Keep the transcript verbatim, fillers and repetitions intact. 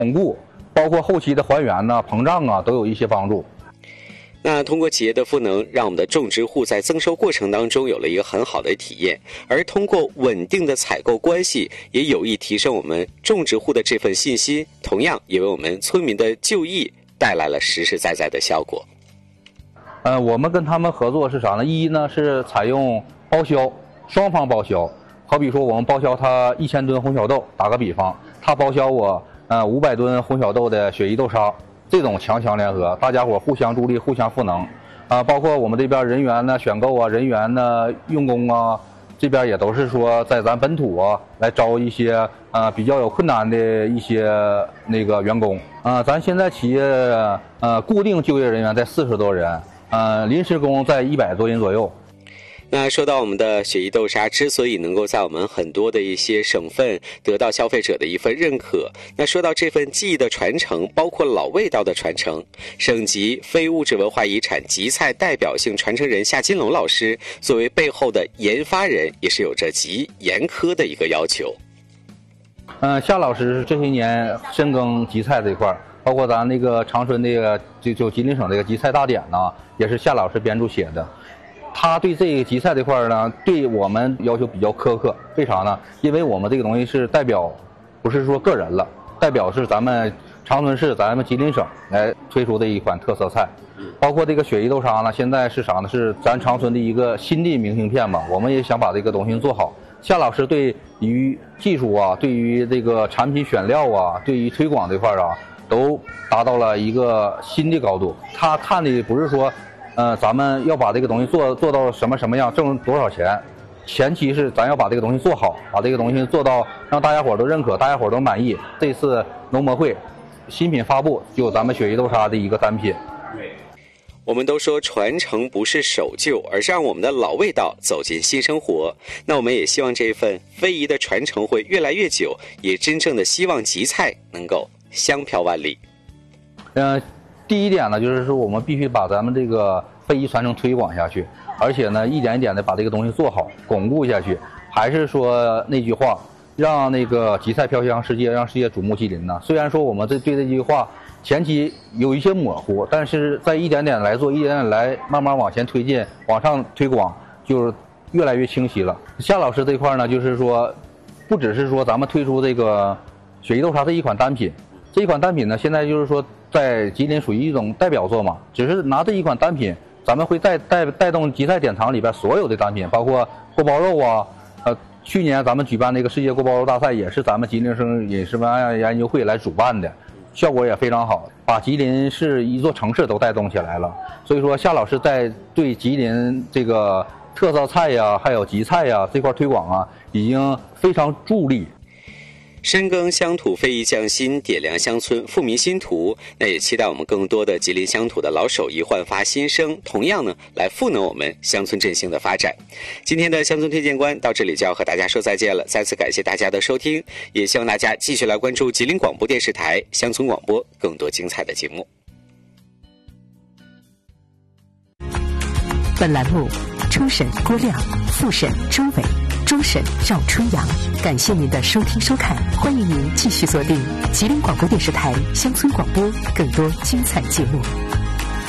巩固，包括后期的还原呐、膨胀啊，都有一些帮助。 那通过企业的赋能，让我们的种植户在增收过程当中有了一个很好的体验，而通过稳定的采购关系，也有意提升我们种植户的这份信心，同样也为我们村民的就业带来了实实在在的效果。 呃，我们跟他们合作是啥呢？一呢是采用包销，双方包销。好比说我们包销他一千吨红小豆，打个比方，他包销我呃五百吨红小豆的雪衣豆沙。这种强强联合，大家伙互相助力，互相赋能，啊，包括我们这边人员呢选购啊，人员呢用工啊，这边也都是说在咱本土啊来招一些呃比较有困难的一些那个员工啊，咱现在企业呃固定就业人员在四十多人，呃临时工在一百多人左右。 那说到我们的雪衣豆沙之所以能够在我们很多的一些省份得到消费者的一份认可，那说到这份技艺的传承，包括老味道的传承，省级非物质文化遗产集菜代表性传承人夏金龙老师作为背后的研发人，也是有着极严苛的一个要求。 嗯，夏老师这些年深耕集菜这一块，包括咱那个长春那个就就吉林省这个集菜大典呢，也是夏老师编著写的。他对这个集菜这块呢，对我们要求比较苛刻。为啥呢？因为我们这个东西是代表，不是说个人了，代表是咱们长春市、咱们吉林省来推出的一款特色菜。包括这个雪衣豆沙呢，现在是啥呢？是咱长春的一个新的明信片嘛。我们也想把这个东西做好。夏老师对于技术啊，对于这个产品选料啊，对于推广这块啊，都达到了一个新的高度。他看的不是说。呃，咱们要把这个东西做做到什么什么样，挣多少钱？前期是咱要把这个东西做好，把这个东西做到让大家伙都认可，大家伙都满意。这次农博会新品发布，就咱们雪衣豆沙的一个单品。 我们都说传承不是守旧，而是让我们的老味道走进新生活。那我们也希望这份非遗的传承会越来越久，也真正的希望集菜能够香飘万里。 嗯、呃。第一点呢，就是说我们必须把咱们这个非遗传承推广下去，而且呢，一点一点的把这个东西做好，巩固下去。还是说那句话，让那个集菜飘香世界，让世界瞩目吉林呢。虽然说我们这对这句话前期有一些模糊，但是在一点点来做，一点点来慢慢往前推进，往上推广，就是越来越清晰了。夏老师这块呢，就是说，不只是说咱们推出这个雪衣豆沙这一款单品，这一款单品呢，现在就是说。在吉林属于一种代表作嘛，只是拿这一款单品，咱们会带带带动集菜典藏里边所有的单品，包括锅包肉啊，呃，去年咱们举办那个世界锅包肉大赛，也是咱们吉林省饮食文化研究会来主办的，效果也非常好，把吉林市一座城市都带动起来了。所以说，夏老师在对吉林这个特色菜呀，还有集菜呀这块推广啊，已经非常助力。 深耕乡土非遗匠心，点亮乡村富民心图。那也期待我们更多的吉林乡土的老手艺焕发新生，同样呢来赋能我们乡村振兴的发展。今天的乡村推荐官到这里就要和大家说再见了，再次感谢大家的收听，也希望大家继续来关注吉林广播电视台乡村广播更多精彩的节目。 本栏目初审郭亮，复审周伟，终审赵春阳。感谢您的收听收看，欢迎您继续锁定吉林广播电视台乡村广播更多精彩节目。